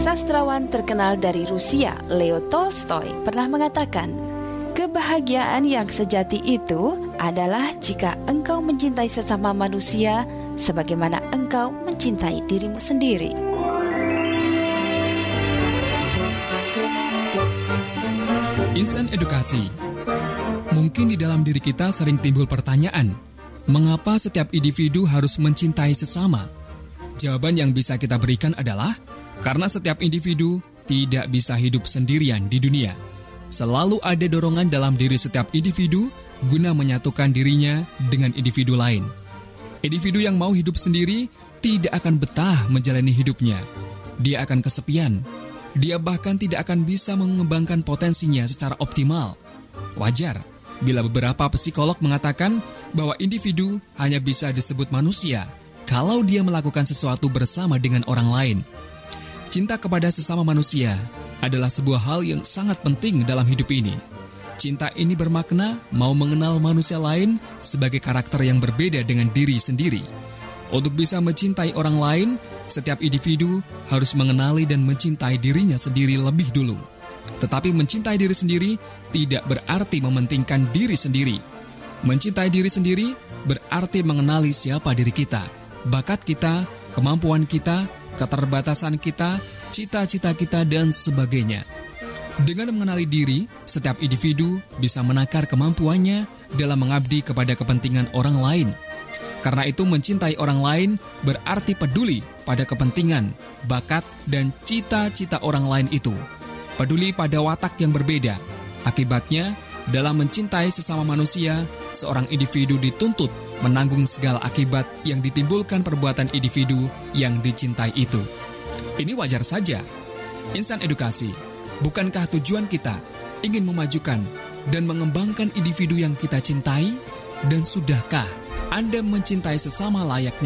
Sastrawan terkenal dari Rusia, Leo Tolstoy, pernah mengatakan, kebahagiaan yang sejati itu adalah jika engkau mencintai sesama manusia sebagaimana engkau mencintai dirimu sendiri. Insan Edukasi. Mungkin di dalam diri kita sering timbul pertanyaan, mengapa setiap individu harus mencintai sesama? Jawaban yang bisa kita berikan adalah, karena setiap individu tidak bisa hidup sendirian di dunia. Selalu ada dorongan dalam diri setiap individu guna menyatukan dirinya dengan individu lain. Individu yang mau hidup sendiri tidak akan betah menjalani hidupnya. Dia akan kesepian. Dia bahkan tidak akan bisa mengembangkan potensinya secara optimal. Wajar bila beberapa psikolog mengatakan bahwa individu hanya bisa disebut manusia kalau dia melakukan sesuatu bersama dengan orang lain. Cinta kepada sesama manusia adalah sebuah hal yang sangat penting dalam hidup ini. Cinta ini bermakna mau mengenal manusia lain sebagai karakter yang berbeda dengan diri sendiri. Untuk bisa mencintai orang lain, setiap individu harus mengenali dan mencintai dirinya sendiri lebih dulu. Tetapi mencintai diri sendiri tidak berarti mementingkan diri sendiri. Mencintai diri sendiri berarti mengenali siapa diri kita, bakat kita, kemampuan kita, keterbatasan kita, cita-cita kita, dan sebagainya. Dengan mengenali diri, setiap individu bisa menakar kemampuannya dalam mengabdi kepada kepentingan orang lain. Karena itu mencintai orang lain berarti peduli pada kepentingan, bakat, dan cita-cita orang lain itu. Peduli pada watak yang berbeda. Akibatnya, dalam mencintai sesama manusia, seorang individu dituntut menanggung segala akibat yang ditimbulkan perbuatan individu yang dicintai itu. Ini wajar saja. Insan Edukasi, bukankah tujuan kita ingin memajukan dan mengembangkan individu yang kita cintai? Dan sudahkah Anda mencintai sesama layaknya